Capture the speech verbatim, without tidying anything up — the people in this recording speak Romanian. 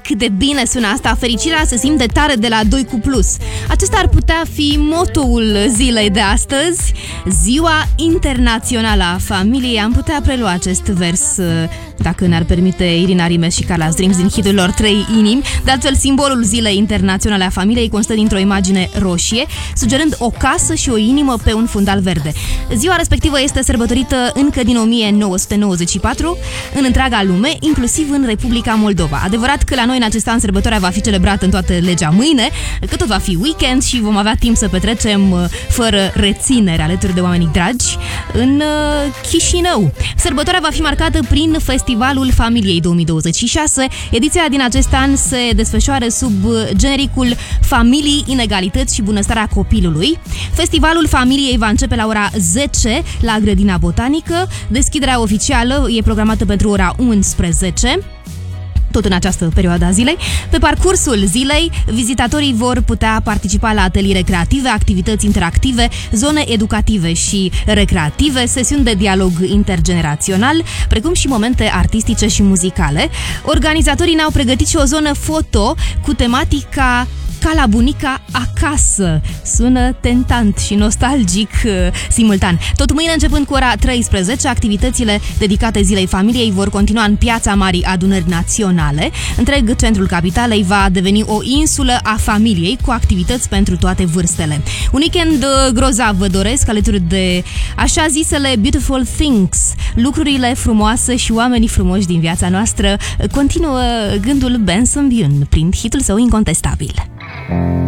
cât de bine sună asta, fericirea se simte tare de la doi cu plus. Acesta ar putea fi motoul zilei de astăzi, Ziua Internațională a Familiei. Am putea prelua acest vers, dacă ne-ar permite Irina Rimes și Carla Dreams din hitul lor Trei Inimi. De altfel, simbolul Zilei Internaționale a Familiei constă dintr-o imagine roșie, sugerând o casă și o inimă pe un fundal verde. Ziua respectivă este sărbătorită încă din o mie nouă sute nouăzeci și patru în întreaga lume, inclusiv în Republica Moldova. Adevărat că la noi în acest an sărbătoarea va fi celebrată în toată legea mâine, că tot va fi weekend și vom avea timp să petrecem fără reținere alături de oamenii dragi în Chișinău. Sărbătoarea va fi marcată prin Festivalul Familiei două mii douăzeci și șase. Ediția din acest an se desfășoară sub genericul Familii, Inegalități și Bunăstarea Copilului. Festivalul Familiei va începe la ora zece la Grădina Botanică. Deschiderea oficială e programată pentru ora unsprezece. Tot în această perioadă a zilei. Pe parcursul zilei, vizitatorii vor putea participa la ateliere creative, activități interactive, zone educative și recreative, sesiuni de dialog intergenerațional, precum și momente artistice și muzicale. Organizatorii ne-au pregătit și o zonă foto cu tematica Ca la bunica acasă. Sună tentant și nostalgic uh, simultan. Tot mâine, începând cu ora treisprezece, activitățile dedicate Zilei Familiei vor continua în Piața Marii Adunări Naționale. Întreg centrul capitalei va deveni o insulă a familiei cu activități pentru toate vârstele. Un weekend uh, grozav vă doresc, alături de așa zisele Beautiful Things, lucrurile frumoase și oamenii frumoși din viața noastră. Continuă gândul Benson Bune prin hitul său incontestabil.